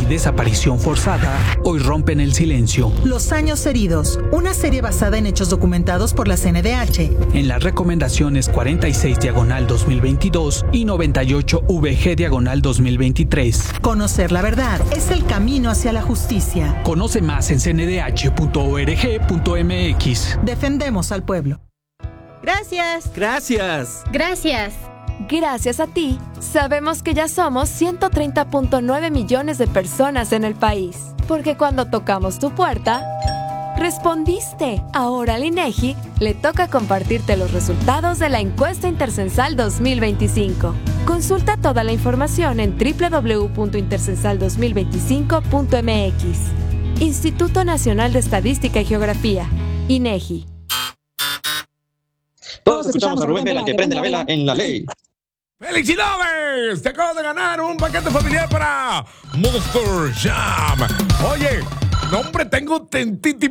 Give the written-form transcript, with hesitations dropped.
desaparición forzada hoy rompen el silencio. Los años heridos, una serie basada en hechos documentados por la CNDH. En las recomendaciones 46/2022 y 98/VG/2023. Conocer la verdad es el camino hacia la justicia. Conoce más en cndh.org.mx. Defendemos al pueblo. Gracias. Gracias. Gracias. Gracias a ti, sabemos que ya somos 130.9 millones de personas en el país. Porque cuando tocamos tu puerta, respondiste. Ahora al INEGI le toca compartirte los resultados de la encuesta intercensal 2025. Consulta toda la información en www.intercensal2025.mx. Instituto Nacional de Estadística y Geografía, INEGI. Todos escuchamos a Rubén Vela, que prende la vela en la ley. ¡Felicidades! Te acabas de ganar un paquete familiar para Monster Jam. Oye, no hombre, tengo tentiti